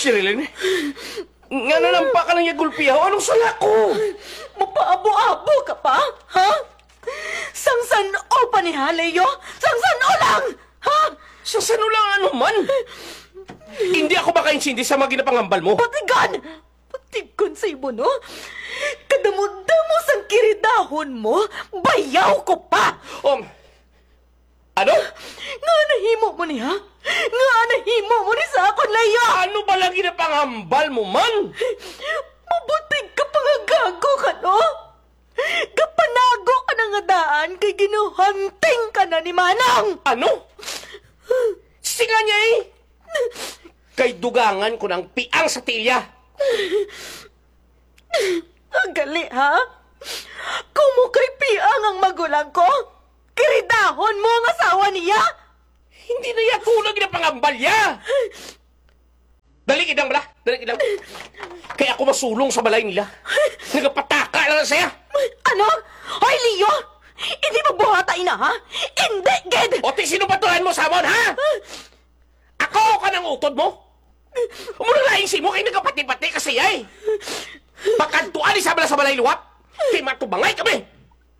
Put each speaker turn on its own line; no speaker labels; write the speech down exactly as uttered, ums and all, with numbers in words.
Sherilyn, nga nalampa ka ng yagulpiyaw. Anong sala ko?
Mapaabo-abo ka pa, ha? Sangsan-o pa ni Haleyo? Sangsan-o lang, ha?
Sangsan-o lang ano man? Hindi ako makaintindi sa mga ginapangambal mo.
Patigan! Patigan sa ibo, no? Kadamo-damo sang kiridahon mo, bayaw ko pa!
Um, ano?
Nga nahimo mo ni, ha? Nga nahimo mo ni sa akon layo!
Ano ba lang ginapangambal mo man?
Mabutig ka pa nga gago ka, no? Kapanago ka na nga daan kay ginuhanting ka na ni Manang!
Ano? Singa niya eh! Kay dugangan ko ng piang sa tilya.
Ang gali, ha? Kung mo kay piang ang magulang ko, kiridahon mo ang asawa niya?
Hindi na yan tulog na pangambal ya! Dali idang bala, dali idang. Kaya ako masulong sa balay nila. Nagapataka lang na saya.
Ano? Hoy, Leo! Hindi mo buhatay na, ha? Hindi, Ged!
O ti sino patulan mo, Samon, ha? Ako ka ng utod mo? Umulalaing si mo kayo nagapati-pati kasi ay. Pakantuan ni sa bala sa balay luwap. Kay matubangay kami.